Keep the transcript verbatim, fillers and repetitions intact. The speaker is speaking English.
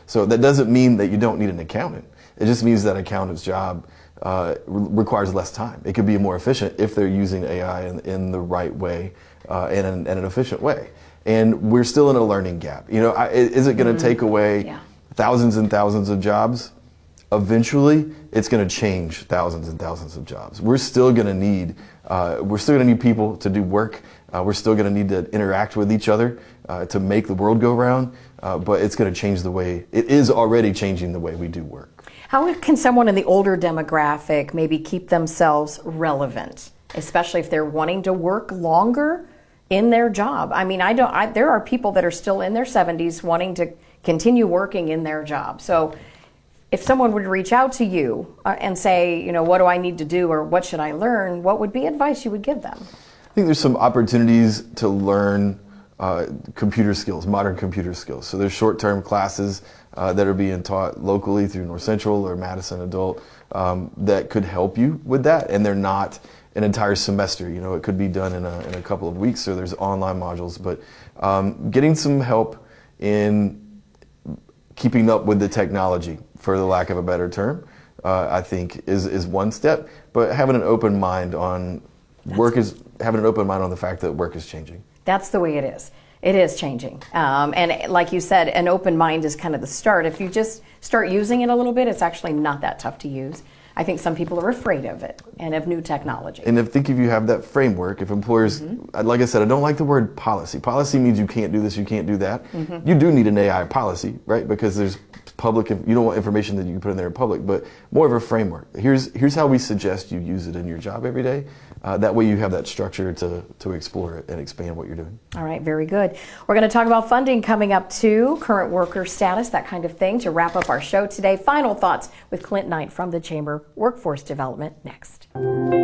So that doesn't mean that you don't need an accountant. It just means that accountant's job uh, re- requires less time. It could be more efficient if they're using A I in, in the right way uh, and in, in an efficient way. And we're still in a learning gap. You know, I, is it going to mm-hmm. take away yeah. thousands and thousands of jobs? Eventually, it's going to change thousands and thousands of jobs. We're still going to need, uh, we're still going to need people to do work. Uh, we're still going to need to interact with each other uh, to make the world go round. Uh, but it's going to change the way, it is already changing the way we do work. How can someone in the older demographic maybe keep themselves relevant, especially if they're wanting to work longer in their job? I mean, I don't. I, there are people that are still in their seventies wanting to continue working in their job. So if someone would reach out to you uh, and say, you know, what do I need to do or what should I learn, what would be advice you would give them? I think there's some opportunities to learn uh, computer skills, modern computer skills. So there's short-term classes uh, that are being taught locally through North Central or Madison Adult um, that could help you with that, and they're not an entire semester. You know, it could be done in a, in a couple of weeks, so there's online modules. But um, getting some help in keeping up with the technology, for the lack of a better term, uh, I think is is one step. But having an open mind on That's work is having an open mind on the fact that work is changing. That's the way it is. It is changing. Um, and like you said, an open mind is kind of the start. If you just start using it a little bit, it's actually not that tough to use. I think some people are afraid of it and of new technology. And if think if you have that framework, if employers, mm-hmm. like I said, I don't like the word policy. Policy means you can't do this, you can't do that. Mm-hmm. You do need an A I policy, right? Because there's public, you don't want information that you can put in there in public, but more of a framework. Here's here's how we suggest you use it in your job every day. Uh, that way you have that structure to, to explore it and expand what you're doing. All right, very good. We're going to talk about funding coming up too, current worker status, that kind of thing, to wrap up our show today. Final thoughts with Clint Knight from the Chamber Workforce Development next.